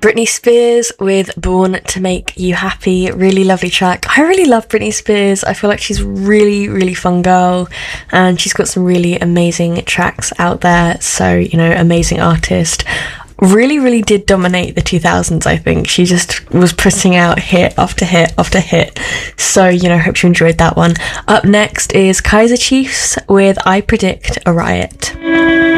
Britney Spears with Born to Make You Happy. Really lovely track. I really love Britney Spears. I feel like she's really, really fun girl, and she's got some really amazing tracks out there. So, you know, amazing artist. Really, really did dominate the 2000s, I think. She just was putting out hit after hit after hit. So, you know, hope you enjoyed that one. Up next is Kaiser Chiefs with I Predict a Riot.